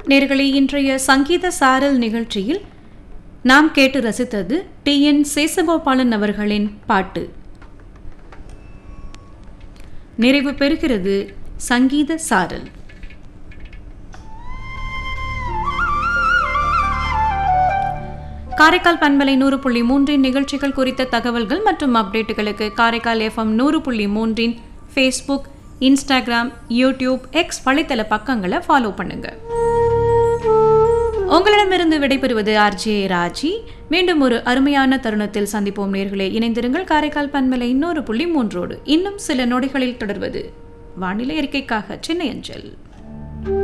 நேயர்களே, இன்றைய சங்கீத சாரல் நிகழ்ச்சியில் நாம் கேட்டு ரசித்தது டி.என். சேசகோபாலன் அவர்களின் பாட்டு. நிறைவு பெறுகிறது சங்கீத சாரல். காரைக்கால் பண்பலை 100.3 நிகழ்ச்சிகள் குறித்த தகவல்கள் மற்றும் அப்டேட்டுகளுக்கு Karaikal FM 100.3 Facebook, Instagram, YouTube, X வலைத்தள பக்கங்களை ஃபாலோ பண்ணுங்க. உங்களிடமிருந்து விடைபெறுவது ஆர்ஜே ராஜி. மீண்டும் ஒரு அருமையான தருணத்தில் சந்திப்போம் நேயர்களே. இணைந்திருங்கள் காரைக்கால் பண்பலை 100.3. இன்னும் சில நொடிகளில் தொடர்வது வானிலை அறிக்கைக்காக சென்னை அஞ்சல்.